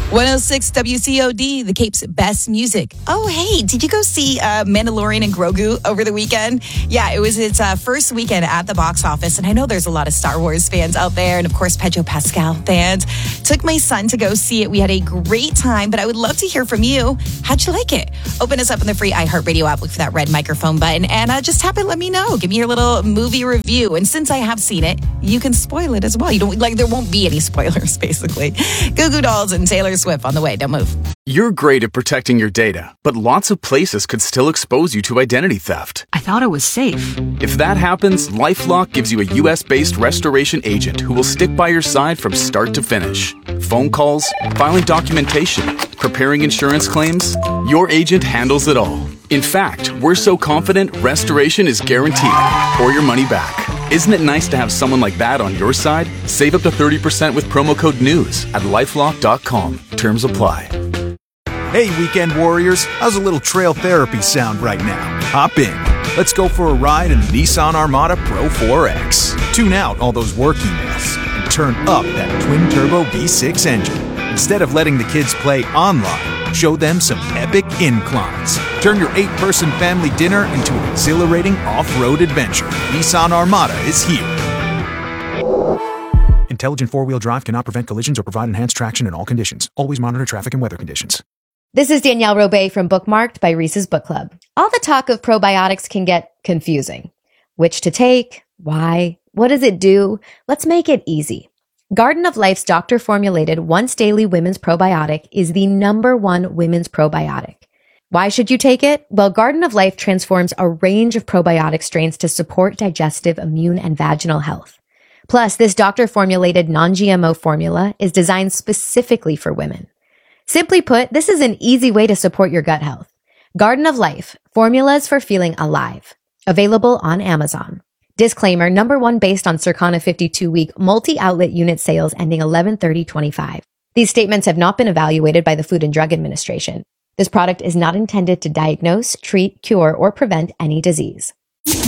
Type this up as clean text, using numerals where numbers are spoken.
106 WCOD, the Cape's best music. Oh, hey, did you go see Mandalorian and Grogu over the weekend? Yeah, it was its first weekend at the box office, and I know there's a lot of Star Wars fans out there, and of course, Pedro Pascal fans. Took my son to go see it. We had a great time, but I would love to hear from you. How'd you like it? Open us up in the free iHeartRadio app, look for that red microphone button, and just tap it, let me know. Give me your little movie review, and since I have seen it, you can spoil it as well. You don't there won't be any spoilers, basically. Goo Goo Dolls and Taylor Swift on the way. Don't move. You're great at protecting your data, but lots of places could still expose you to identity theft. I thought it was safe. If that happens, LifeLock gives you a U.S.-based restoration agent who will stick by your side from start to finish. Phone calls, filing documentation, preparing insurance claims, your agent handles it all. In fact, we're so confident restoration is guaranteed or your money back. Isn't it nice to have someone like that on your side? Save up to 30% with promo code NEWS at LifeLock.com. Terms apply. Hey, weekend warriors, how's a little trail therapy sound right now? Hop in. Let's go for a ride in the Nissan Armada Pro 4X. Tune out all those work emails and turn up that twin-turbo V6 engine. Instead of letting the kids play online, show them some epic inclines. Turn your 8-person family dinner into an exhilarating off-road adventure. Nissan Armada is here. Intelligent four-wheel drive cannot prevent collisions or provide enhanced traction in all conditions. Always monitor traffic and weather conditions. This is Danielle Robay from Bookmarked by Reese's Book Club. All the talk of probiotics can get confusing. Which to take? Why? What does it do? Let's make it easy. Garden of Life's doctor-formulated once-daily women's probiotic is the #1 women's probiotic. Why should you take it? Well, Garden of Life transforms a range of probiotic strains to support digestive, immune, and vaginal health. Plus, this doctor-formulated non-GMO formula is designed specifically for women. Simply put, this is an easy way to support your gut health. Garden of Life, formulas for feeling alive. Available on Amazon. Disclaimer, #1 based on Circana 52-week multi-outlet unit sales ending 11/30/25. These statements have not been evaluated by the Food and Drug Administration. This product is not intended to diagnose, treat, cure, or prevent any disease.